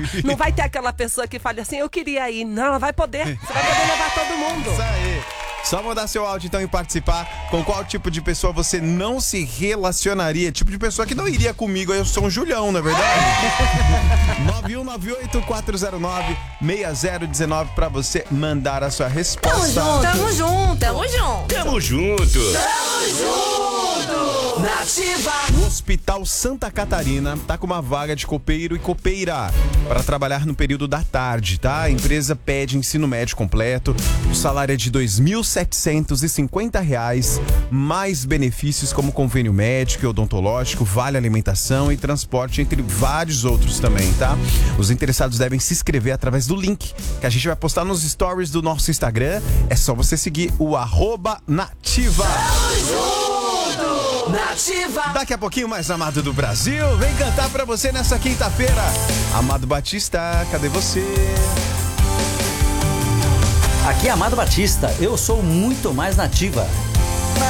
Não vai ter aquela pessoa que fale assim, eu queria ir. Não, ela vai poder. Você vai poder levar todo mundo. Isso aí. Só mandar seu áudio então e participar. Com qual tipo de pessoa você não se relacionaria? Tipo de pessoa que não iria comigo. Eu sou um Julião, não é verdade? 9198-409-6019 pra você mandar a sua resposta. Tamo junto. Tamo junto. Tamo junto. Nativa. O Hospital Santa Catarina tá com uma vaga de copeiro e copeira para trabalhar no período da tarde, tá? A empresa pede ensino médio completo, o salário é de R$ 2.750, mais benefícios como convênio médico e odontológico, vale alimentação e transporte, entre vários outros também, tá? Os interessados devem se inscrever através do link que a gente vai postar nos stories do nosso Instagram. É só você seguir o @nativa. Nativa. Daqui a pouquinho mais amado do Brasil, vem cantar pra você nessa quinta-feira. Amado Batista, cadê você? Aqui é Amado Batista, eu sou muito mais nativa.